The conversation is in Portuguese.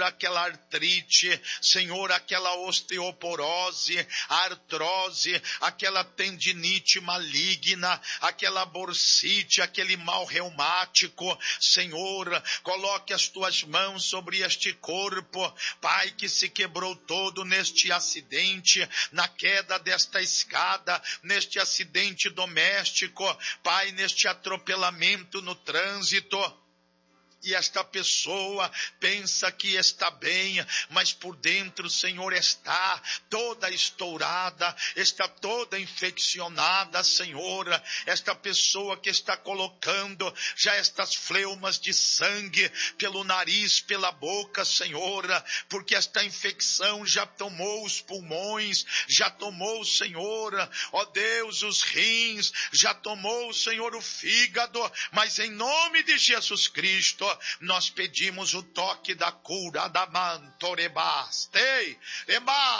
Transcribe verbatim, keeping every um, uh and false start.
Senhor, aquela artrite, Senhor, aquela osteoporose, artrose, aquela tendinite maligna, aquela bursite, aquele mal reumático. Senhor, coloque as tuas mãos sobre este corpo, Pai, que se quebrou todo neste acidente, na queda desta escada, neste acidente doméstico, Pai, neste atropelamento no trânsito. E esta pessoa pensa que está bem, mas por dentro, Senhor, está toda estourada, está toda infeccionada, Senhor. Esta pessoa que está colocando já estas fleumas de sangue pelo nariz, pela boca, Senhor, porque esta infecção já tomou os pulmões, já tomou, Senhor, ó Deus, os rins, já tomou, Senhor, o fígado, mas em nome de Jesus Cristo, nós pedimos o toque da cura da mantorebastei,